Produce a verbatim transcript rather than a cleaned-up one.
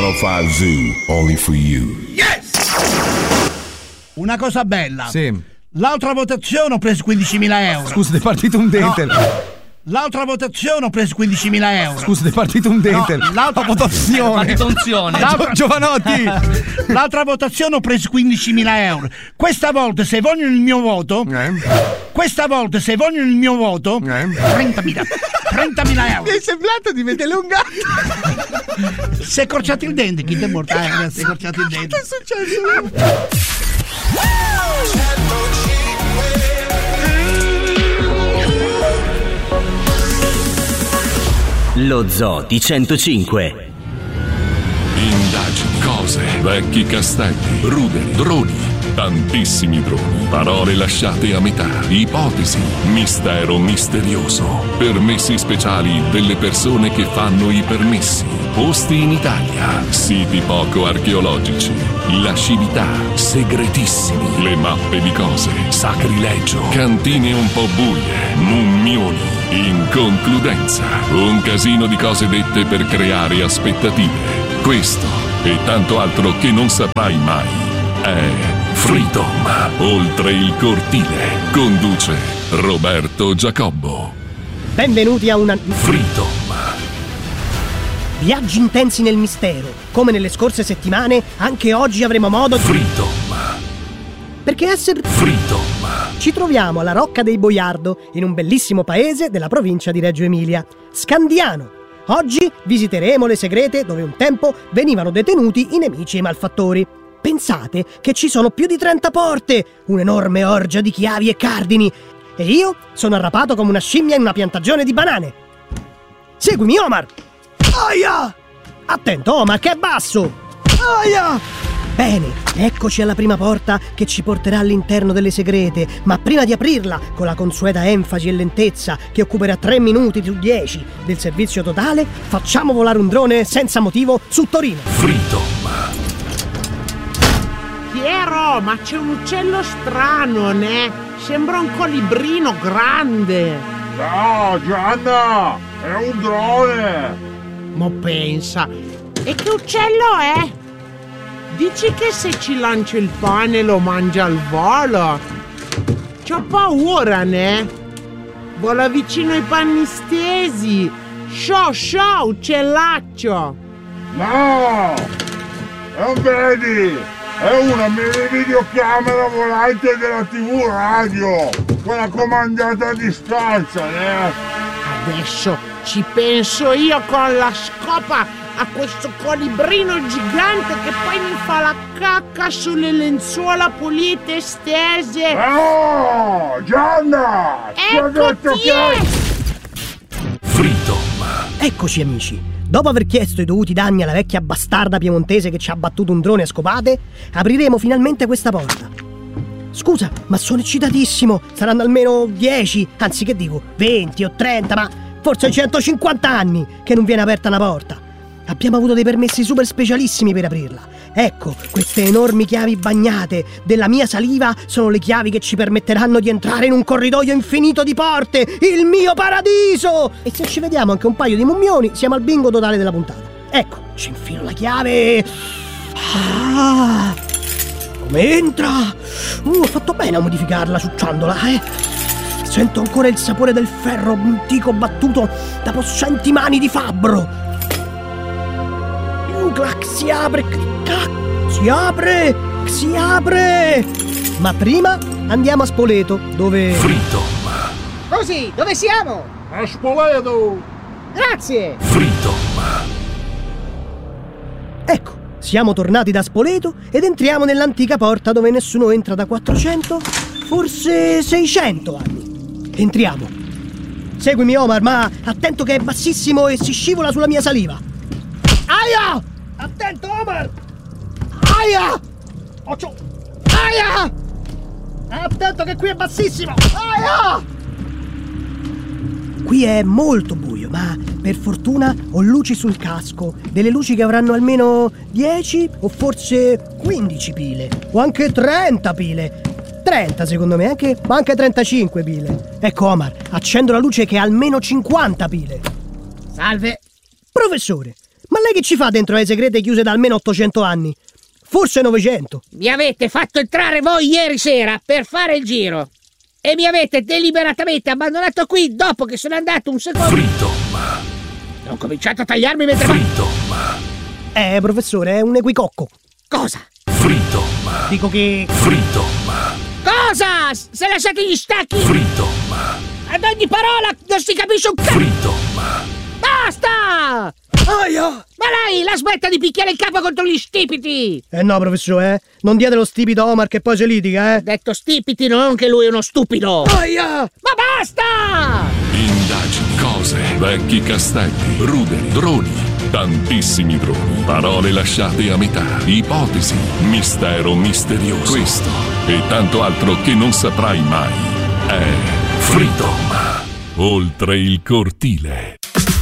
centocinque Zoo, only for you. Yes! Una cosa bella. Sì. L'altra votazione ho preso quindicimila euro. Scusa, è partito un dente. No. L'altra votazione ho preso quindicimila euro. Scusa, è partito un dente. No, l'altra votazione. L'altra... Giovanotti. L'altra votazione ho preso quindicimila euro. Questa volta se vogliono il mio voto eh. Questa volta se vogliono il mio voto eh. trentamila trentamila euro. Mi è sembrato di vedere un gatto. Si è corciato il dente. Chi ti è morto? Eh, si è corciato il dente. Che è successo? Lo Zoo di centocinque. Indagini, cose, vecchi castelli, ruderi, droni, tantissimi droni, parole lasciate a metà, ipotesi, mistero misterioso, permessi speciali delle persone che fanno i permessi, posti in Italia, siti poco archeologici, lascività, segretissimi, le mappe di cose, sacrilegio, cantine un po' buie, mummioni. In concludenza, un casino di cose dette per creare aspettative. Questo e tanto altro che non saprai mai è Freedom, oltre il cortile. Conduce Roberto Giacobbo. Benvenuti a una Freedom. Viaggi intensi nel mistero. Come nelle scorse settimane, anche oggi avremo modo di Freedom. Perché essere Freedom. Ci troviamo alla Rocca dei Boiardo, in un bellissimo paese della provincia di Reggio Emilia, Scandiano. Oggi visiteremo le segrete dove un tempo venivano detenuti i nemici e i malfattori. Pensate che ci sono più di trenta porte, un'enorme orgia di chiavi e cardini. E io sono arrapato come una scimmia in una piantagione di banane. Seguimi, Omar! Aia! Attento, Omar, che è basso! Aia! Bene, eccoci alla prima porta che ci porterà all'interno delle segrete, ma prima di aprirla, con la consueta enfasi e lentezza che occuperà tre minuti su dieci del servizio totale, facciamo volare un drone senza motivo su Torino. Freedom. Piero, ma c'è un uccello strano, ne? Sembra un colibrino grande. No, Gianna, è un drone. Ma pensa, e che uccello è? Dici che se ci lancio il pane lo mangia al volo? C'ho paura, ne? Vola vicino ai panni stesi. Show, show, uccellaccio. No! Non vedi? È una mini videocamera volante della tivù radio. Quella comandata a distanza, ne? Adesso ci penso io con la scopa a questo colibrino gigante che poi mi fa la cacca sulle lenzuola pulite e stese. Oh, Gianna! Ti ho detto che... Freedom. Eccoci, amici. Dopo aver chiesto i dovuti danni alla vecchia bastarda piemontese che ci ha battuto un drone a scopate, apriremo finalmente questa porta. Scusa, ma sono eccitatissimo. Saranno almeno dieci, anzi che dico, venti o trenta, ma forse centocinquanta anni che non viene aperta una porta. Abbiamo avuto dei permessi super specialissimi per aprirla. Ecco, queste enormi chiavi bagnate della mia saliva sono le chiavi che ci permetteranno di entrare in un corridoio infinito di porte, il mio paradiso! E se ci vediamo anche un paio di mummioni, siamo al bingo totale della puntata. Ecco, ci infilo la chiave. Ah, come entra? Uh, ho fatto bene a modificarla succiandola, eh. Sento ancora il sapore del ferro antico battuto da possenti mani di fabbro. Clac, si apre, clac, si apre, si apre. Ma prima andiamo a Spoleto, dove... Freedom. Così, dove siamo? A Spoleto. Grazie. Freedom. Ecco, siamo tornati da Spoleto ed entriamo nell'antica porta dove nessuno entra da quattrocento, forse seicento anni. Entriamo. Seguimi, Omar, ma attento che è bassissimo e si scivola sulla mia saliva. Aia! Attento, Omar! Aia! Occhio! Aia! Attento che qui è bassissimo! Aia! Qui è molto buio, ma per fortuna ho luci sul casco. Delle luci che avranno almeno dieci o forse quindici pile. O anche trenta pile. trenta secondo me, anche, ma anche trentacinque pile. Ecco, Omar, accendo la luce che ha almeno cinquanta pile. Salve. Professore, Ma lei che ci fa dentro le segrete chiuse da almeno ottocento anni? Forse novecento. Mi avete fatto entrare voi ieri sera per fare il giro e mi avete deliberatamente abbandonato qui dopo che sono andato un secondo. Freedom. Ho cominciato a tagliarmi mentre... Freedom. Eh, professore, è un equicocco. Cosa? Freedom. Dico che... Freedom. Cosa? Se lasciate gli stacchi... Freedom. Ad ogni parola non si capisce un c***o! Freedom. Basta! Aia! Ma lei la smetta di picchiare il capo contro gli stipiti! Eh no, professore, eh. Non diate lo stipido a Omar che poi si litiga, eh. Detto stipiti, non che lui è uno stupido! Aia! Ma basta! Indagini, cose, vecchi castelli, ruderi, droni, tantissimi droni, parole lasciate a metà, ipotesi, mistero misterioso. Questo e tanto altro che non saprai mai è Freedom. Oltre il cortile.